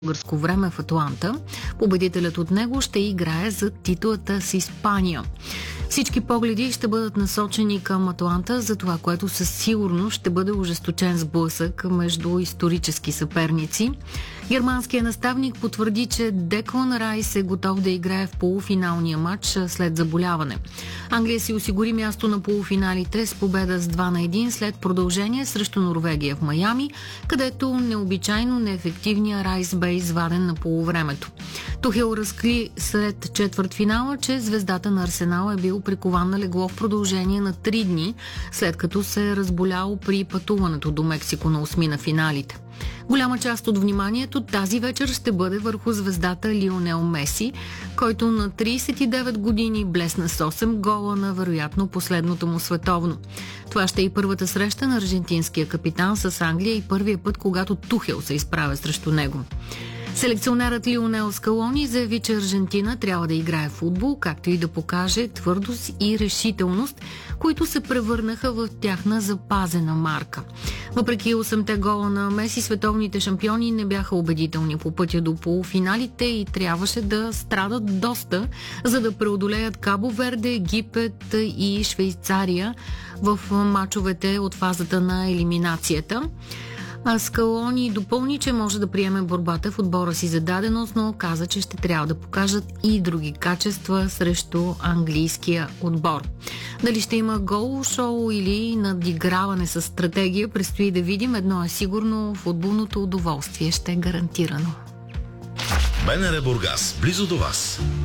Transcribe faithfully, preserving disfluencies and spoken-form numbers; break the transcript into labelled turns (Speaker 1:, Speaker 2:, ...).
Speaker 1: българско време в Атланта. Победителят от него ще играе за титлата с Испания. Всички погледи ще бъдат насочени към Атланта за това, което със сигурност ще бъде ожесточен сблъсък между исторически съперници. Германският наставник потвърди, че Деклан Райс е готов да играе в полуфиналния матч след заболяване. Англия си осигури място на полуфиналите с победа с два на един след продължение срещу Норвегия в Майами, където необичайно неефективният Райс бе изваден на полувремето. Тухел разкри след четвъртфинала, че звездата на Арсенал е бил прикован на легло в продължение на три дни, след като се е разболял при пътуването до Мексико на осми на финалите. Голяма част от вниманието тази вечер ще бъде върху звездата Лионел Меси, който на трийсет и девет години блесна с осем гола на вероятно последното му световно. Това ще е и първата среща на аржентинския капитан с Англия и първия път, когато Тухел се изправя срещу него. Селекционерът Лионел Скалони заяви, че Аржентина трябва да играе в футбол, както и да покаже твърдост и решителност, които се превърнаха в тяхна запазена марка. Въпреки осемте гола на Меси, световните шампиони не бяха убедителни по пътя до полуфиналите и трябваше да страдат доста, за да преодолеят Кабо Верде, Египет и Швейцария в мачовете от фазата на елиминацията. А Скалони допълни, че може да приеме борбата в отбора си за даденост, но каза, че ще трябва да покажат и други качества срещу английския отбор. Дали ще има гол шоу или надиграване с стратегия, предстои да видим. Едно е сигурно, футболното удоволствие ще е гарантирано.
Speaker 2: БНР Бургас, близо до вас.